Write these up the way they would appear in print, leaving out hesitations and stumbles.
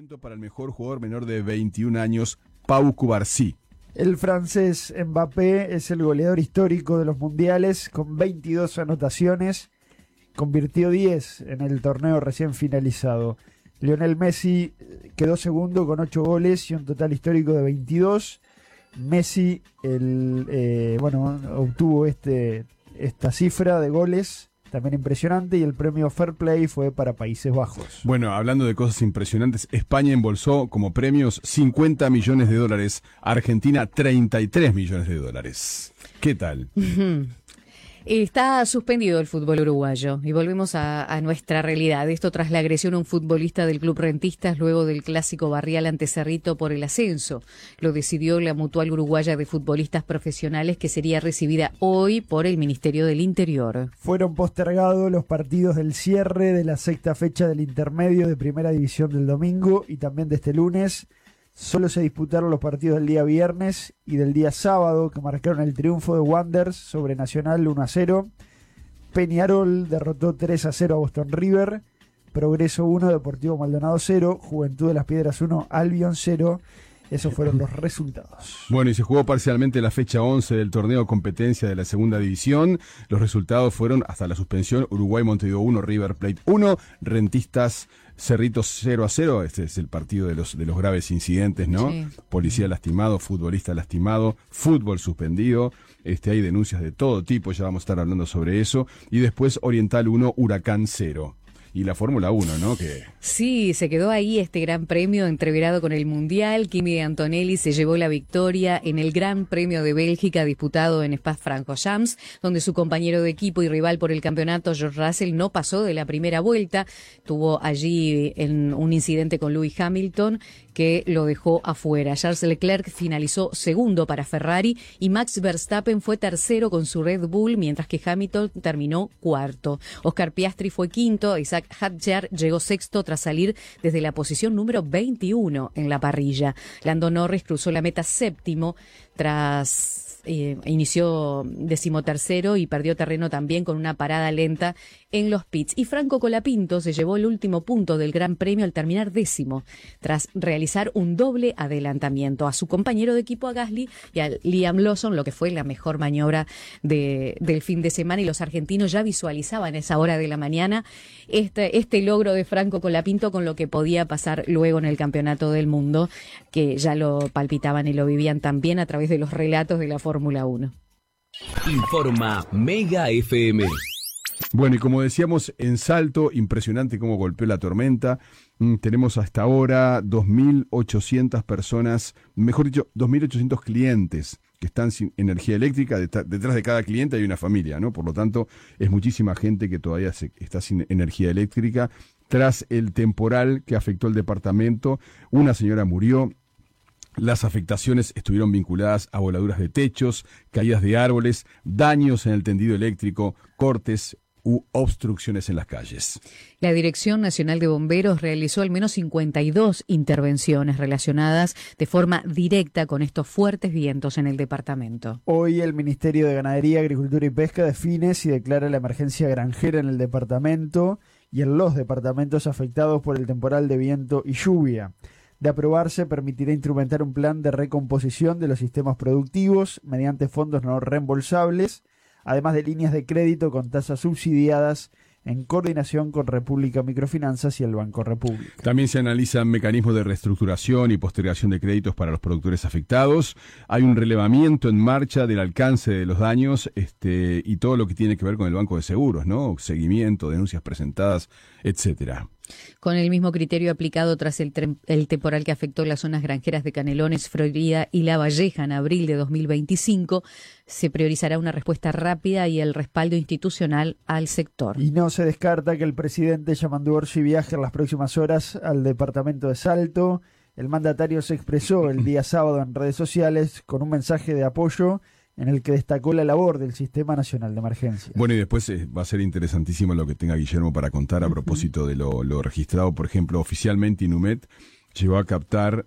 reconocimiento para el mejor jugador menor de 21 años, Pau Cubarsí. El francés Mbappé es el goleador histórico de los mundiales con 22 anotaciones, convirtió 10 en el torneo recién finalizado. Lionel Messi quedó segundo con 8 goles y un total histórico de 22. Messi obtuvo esta cifra de goles también impresionante, y el premio Fair Play fue para Países Bajos. Bueno, hablando de cosas impresionantes, España embolsó como premios 50 millones de dólares, Argentina 33 millones de dólares. ¿Qué tal? Está suspendido el fútbol uruguayo y volvemos a nuestra realidad. Esto tras la agresión a un futbolista del Club Rentistas luego del clásico barrial ante Cerrito por el ascenso. Lo decidió la Mutual Uruguaya de Futbolistas Profesionales, que sería recibida hoy por el Ministerio del Interior. Fueron postergados los partidos del cierre de la sexta fecha del intermedio de Primera División del domingo y también de este lunes. Solo se disputaron los partidos del día viernes y del día sábado, que marcaron el triunfo de Wanderers sobre Nacional 1-0. Peñarol derrotó 3-0 a Boston River. Progreso 1, Deportivo Maldonado 0. Juventud de las Piedras 1, Albion 0. Esos fueron los resultados. Bueno, y se jugó parcialmente la fecha 11 del torneo competencia de la segunda división. Los resultados fueron, hasta la suspensión, Uruguay Montevideo 1, River Plate 1, Rentistas Cerrito 0-0. Este es el partido de los graves incidentes, ¿no? Sí. Policía lastimado, futbolista lastimado, fútbol suspendido. Hay denuncias de todo tipo, ya vamos a estar hablando sobre eso. Y después Oriental 1, Huracán 0. Y la Fórmula 1, ¿no? Sí, se quedó ahí este gran premio entreverado con el Mundial. Kimi Antonelli se llevó la victoria en el Gran Premio de Bélgica disputado en Spa-Francorchamps, donde su compañero de equipo y rival por el campeonato, George Russell, no pasó de la primera vuelta. Tuvo allí un incidente con Lewis Hamilton que lo dejó afuera. Charles Leclerc finalizó segundo para Ferrari y Max Verstappen fue tercero con su Red Bull, mientras que Hamilton terminó cuarto. Oscar Piastri fue quinto, Isaac Hadjar llegó sexto tras salir desde la posición número 21 en la parrilla. Lando Norris cruzó la meta séptimo tras inició 13º y perdió terreno también con una parada lenta en los pits. Y Franco Colapinto se llevó el último punto del Gran Premio al terminar 10º, tras realizar un doble adelantamiento a su compañero de equipo, a Gasly, y a Liam Lawson, lo que fue la mejor maniobra del fin de semana. Y los argentinos ya visualizaban a esa hora de la mañana este logro de Franco Colapinto con lo que podía pasar luego en el Campeonato del Mundo, que ya lo palpitaban y lo vivían también a través de los relatos de la Fórmula 1. Informa Mega FM. Bueno, y como decíamos, en Salto, impresionante cómo golpeó la tormenta. Tenemos hasta ahora 2.800 personas, mejor dicho, 2.800 clientes que están sin energía eléctrica. Detrás de cada cliente hay una familia, ¿no? Por lo tanto, es muchísima gente que todavía está sin energía eléctrica. Tras el temporal que afectó el departamento, una señora murió. Las afectaciones estuvieron vinculadas a voladuras de techos, caídas de árboles, daños en el tendido eléctrico, cortes u obstrucciones en las calles. La Dirección Nacional de Bomberos realizó al menos 52 intervenciones relacionadas de forma directa con estos fuertes vientos en el departamento. Hoy el Ministerio de Ganadería, Agricultura y Pesca define si declara la emergencia granjera en el departamento y en los departamentos afectados por el temporal de viento y lluvia. De aprobarse, permitirá instrumentar un plan de recomposición de los sistemas productivos mediante fondos no reembolsables, además de líneas de crédito con tasas subsidiadas en coordinación con República Microfinanzas y el Banco República. También se analizan mecanismos de reestructuración y postergación de créditos para los productores afectados. Hay un relevamiento en marcha del alcance de los daños y todo lo que tiene que ver con el Banco de Seguros, ¿no? Seguimiento, denuncias presentadas, etcétera. Con el mismo criterio aplicado tras el temporal que afectó las zonas granjeras de Canelones, Florida y La Valleja en abril de 2025, se priorizará una respuesta rápida y el respaldo institucional al sector. Y no se descarta que el presidente Yamandu Orsi viaje en las próximas horas al departamento de Salto. El mandatario se expresó el día sábado en redes sociales con un mensaje de apoyo en el que destacó la labor del Sistema Nacional de Emergencias. Bueno, y después va a ser interesantísimo lo que tenga Guillermo para contar a propósito de lo registrado. Por ejemplo, oficialmente Inumet llegó a captar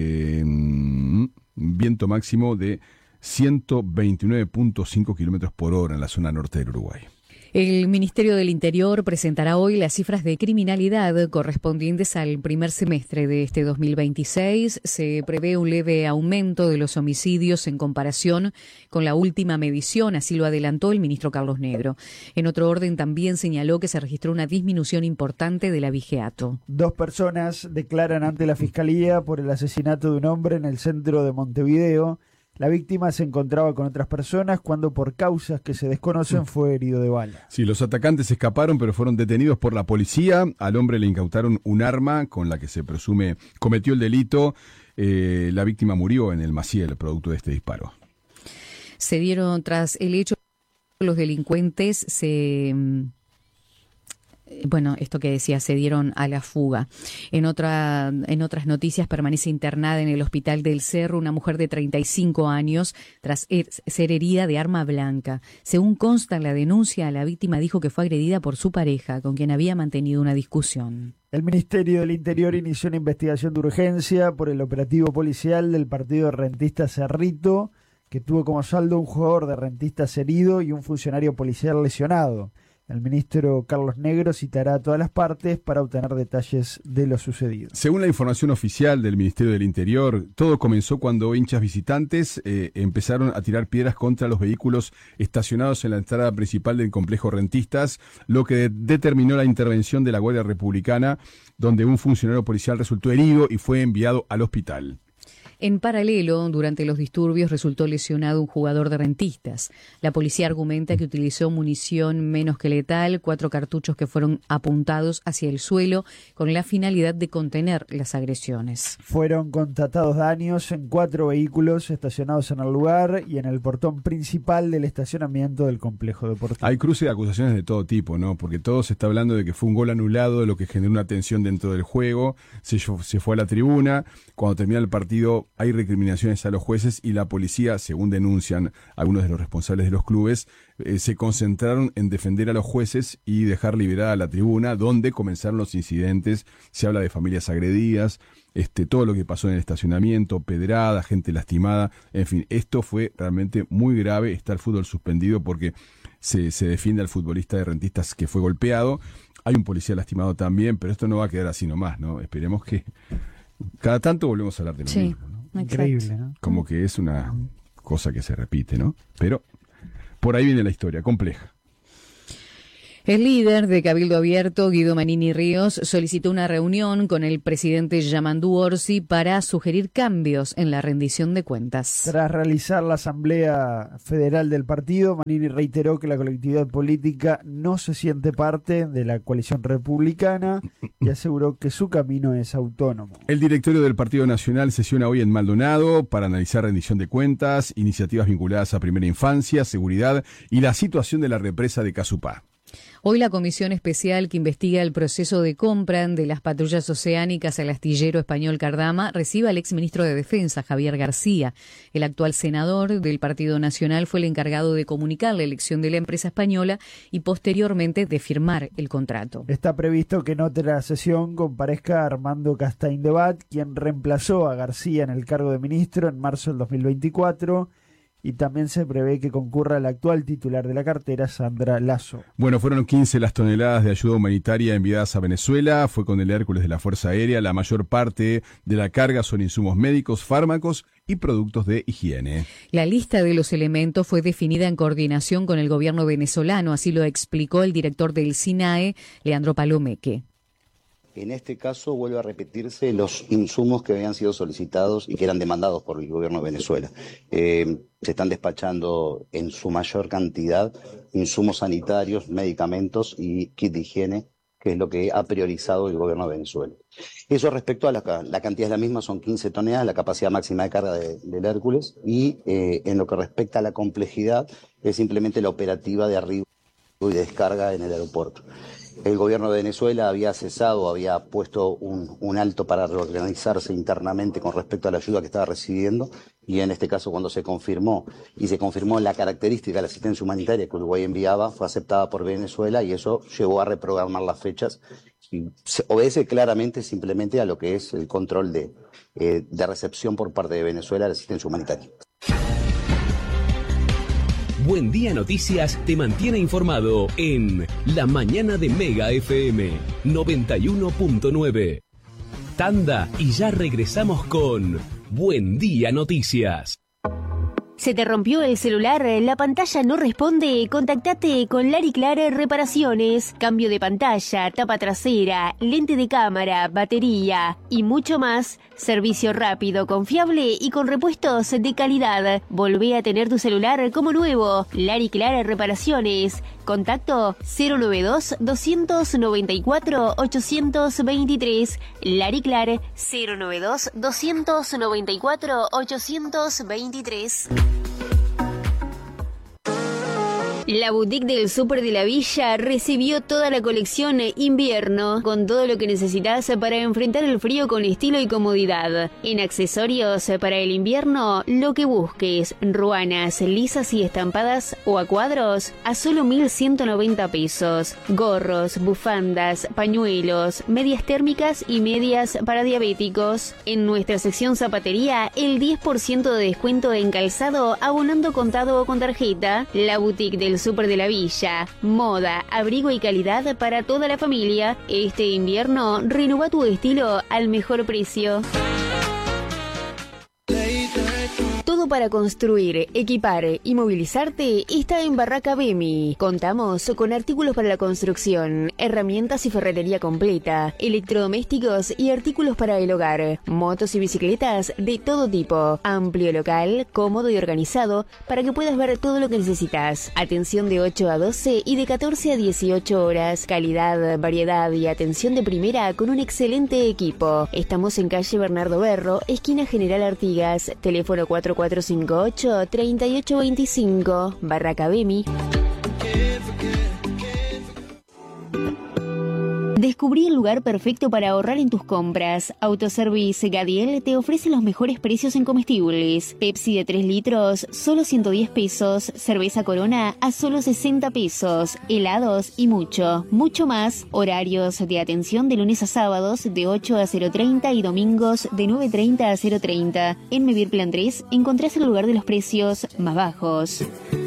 viento máximo de 129.5 kilómetros por hora en la zona norte del Uruguay. El Ministerio del Interior presentará hoy las cifras de criminalidad correspondientes al primer semestre de este 2026. Se prevé un leve aumento de los homicidios en comparación con la última medición, así lo adelantó el ministro Carlos Negro. En otro orden, también señaló que se registró una disminución importante del abigeato. 2 personas declaran ante la Fiscalía por el asesinato de un hombre en el centro de Montevideo. La víctima se encontraba con otras personas cuando, por causas que se desconocen, fue herido de bala. Sí, los atacantes escaparon, pero fueron detenidos por la policía. Al hombre le incautaron un arma con la que se presume cometió el delito. La víctima murió en el Maciel, producto de este disparo. Se dieron tras el hecho, los delincuentes esto que decía, se dieron a la fuga. En otras noticias, permanece internada en el Hospital del Cerro una mujer de 35 años tras ser herida de arma blanca. Según consta en la denuncia, la víctima dijo que fue agredida por su pareja, con quien había mantenido una discusión. El Ministerio del Interior inició una investigación de urgencia por el operativo policial del partido rentista Cerrito, que tuvo como saldo un jugador de Rentistas herido y un funcionario policial lesionado. El ministro Carlos Negro citará a todas las partes para obtener detalles de lo sucedido. Según la información oficial del Ministerio del Interior, todo comenzó cuando hinchas visitantes empezaron a tirar piedras contra los vehículos estacionados en la entrada principal del complejo Rentistas, lo que determinó la intervención de la Guardia Republicana, donde un funcionario policial resultó herido y fue enviado al hospital. En paralelo, durante los disturbios resultó lesionado un jugador de Rentistas. La policía argumenta que utilizó munición menos que letal, 4 cartuchos que fueron apuntados hacia el suelo con la finalidad de contener las agresiones. Fueron constatados daños en 4 vehículos estacionados en el lugar y en el portón principal del estacionamiento del complejo deportivo. Hay cruce de acusaciones de todo tipo, ¿no? Porque todo se está hablando de que fue un gol anulado, lo que generó una tensión dentro del juego, se fue a la tribuna, cuando termina el partido hay recriminaciones a los jueces y la policía, según denuncian algunos de los responsables de los clubes, se concentraron en defender a los jueces y dejar liberada la tribuna, donde comenzaron los incidentes. Se habla de familias agredidas, todo lo que pasó en el estacionamiento, pedrada, gente lastimada, en fin, esto fue realmente muy grave. Está el fútbol suspendido porque se defiende al futbolista de Rentistas que fue golpeado. Hay un policía lastimado también, pero esto no va a quedar así nomás, ¿no? Esperemos que cada tanto volvemos a hablar de lo mismo, ¿no? Increíble, ¿no? Como que es una cosa que se repite, ¿no? Pero por ahí viene la historia, compleja. El líder de Cabildo Abierto, Guido Manini Ríos, solicitó una reunión con el presidente Yamandu Orsi para sugerir cambios en la rendición de cuentas. Tras realizar la Asamblea Federal del partido, Manini reiteró que la colectividad política no se siente parte de la coalición republicana y aseguró que su camino es autónomo. El directorio del Partido Nacional sesiona hoy en Maldonado para analizar rendición de cuentas, iniciativas vinculadas a primera infancia, seguridad y la situación de la represa de Casupá. Hoy la comisión especial que investiga el proceso de compra de las patrullas oceánicas al astillero español Cardama recibe al exministro de Defensa, Javier García. El actual senador del Partido Nacional fue el encargado de comunicar la elección de la empresa española y posteriormente de firmar el contrato. Está previsto que en otra sesión comparezca Armando Castaing de Bat, quien reemplazó a García en el cargo de ministro en marzo del 2024. Y también se prevé que concurra el actual titular de la cartera, Sandra Lasso. Bueno, fueron 15 las toneladas de ayuda humanitaria enviadas a Venezuela. Fue con el Hércules de la Fuerza Aérea. La mayor parte de la carga son insumos médicos, fármacos y productos de higiene. La lista de los elementos fue definida en coordinación con el gobierno venezolano. Así lo explicó el director del SINAE, Leandro Palomeque. En este caso vuelve a repetirse los insumos que habían sido solicitados y que eran demandados por el gobierno de Venezuela. Se están despachando en su mayor cantidad insumos sanitarios, medicamentos y kit de higiene, que es lo que ha priorizado el gobierno de Venezuela. Eso respecto a la cantidad de la misma, son 15 toneladas, la capacidad máxima de carga del Hércules, y en lo que respecta a la complejidad, es simplemente la operativa de arribo y de descarga en el aeropuerto. El gobierno de Venezuela había cesado, había puesto un alto para reorganizarse internamente con respecto a la ayuda que estaba recibiendo, y en este caso cuando se confirmó la característica de la asistencia humanitaria que Uruguay enviaba, fue aceptada por Venezuela y eso llevó a reprogramar las fechas. Y se obedece claramente simplemente a lo que es el control de recepción por parte de Venezuela de la asistencia humanitaria. Buen Día Noticias te mantiene informado en La Mañana de Mega FM 91.9. Tanda y ya regresamos con Buen Día Noticias. ¿Se te rompió el celular? ¿La pantalla no responde? Contactate con Lari Clara Reparaciones. Cambio de pantalla, tapa trasera, lente de cámara, batería y mucho más. Servicio rápido, confiable y con repuestos de calidad. Volvé a tener tu celular como nuevo. Lari Clara Reparaciones. Contacto 092-294-823. Lari Clara 092-294-823. La boutique del Súper de la Villa recibió toda la colección invierno, con todo lo que necesitas para enfrentar el frío con estilo y comodidad. En accesorios para el invierno, lo que busques, ruanas, lisas y estampadas o a cuadros, a solo 1.190 pesos. Gorros, bufandas, pañuelos, medias térmicas y medias para diabéticos. En nuestra sección zapatería, el 10% de descuento en calzado abonando contado o con tarjeta. La boutique del Súper de la Villa. Moda, abrigo y calidad para toda la familia. Este invierno, renueva tu estilo al mejor precio. Todo para construir, equipar y movilizarte está en Barraca Bemi. Contamos con artículos para la construcción, herramientas y ferretería completa, electrodomésticos y artículos para el hogar, motos y bicicletas de todo tipo. Amplio local, cómodo y organizado para que puedas ver todo lo que necesitas. Atención de 8 a 12 y de 14 a 18 horas. Calidad, variedad y atención de primera con un excelente equipo. Estamos en calle Bernardo Berro, esquina General Artigas, teléfono 4458-3825, Barraca Bemi. Descubrí el lugar perfecto para ahorrar en tus compras. Autoservice Gadiel te ofrece los mejores precios en comestibles. Pepsi de 3 litros, solo 110 pesos. Cerveza Corona a solo 60 pesos. Helados y mucho, mucho más. Horarios de atención de lunes a sábados de 8 a 0:30 y domingos de 9:30 a 0:30. En Mevir Plan 3 encontrás el lugar de los precios más bajos.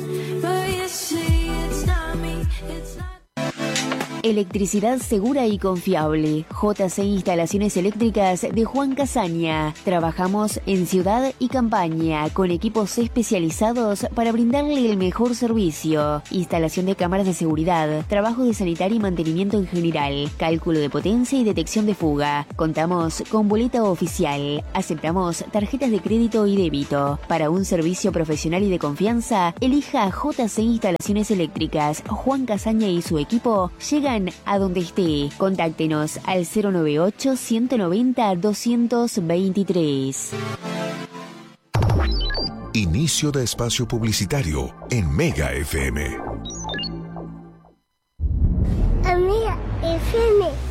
Electricidad segura y confiable. JC Instalaciones Eléctricas de Juan Casaña. Trabajamos en ciudad y campaña con equipos especializados para brindarle el mejor servicio. Instalación de cámaras de seguridad, trabajo de sanitario y mantenimiento en general, cálculo de potencia y detección de fuga. Contamos con boleta oficial. Aceptamos tarjetas de crédito y débito. Para un servicio profesional y de confianza, elija JC Instalaciones Eléctricas. Juan Casaña y su equipo llegan a donde esté. Contáctenos al 098-190-223. Inicio de espacio publicitario en Mega FM. Mega FM.